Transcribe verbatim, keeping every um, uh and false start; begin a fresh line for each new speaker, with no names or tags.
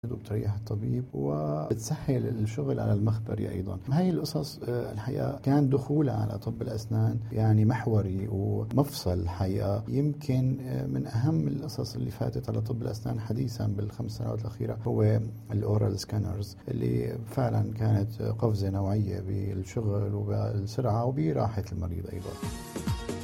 وبتريح الطبيب وبتسهل الشغل على المخبري أيضا. هاي القصص الحقيقة كان دخولها على طب الأسنان يعني محوري ومفصل الحقيقة، يمكن من أهم القصص اللي فاتت على طب الأسنان حديثا بالخمس سنوات الأخيرة هو الأورال سكانرز، اللي فعلا كانت قفزة نوعية بالشغل وبالسرعة وبراحة المريض أيضا.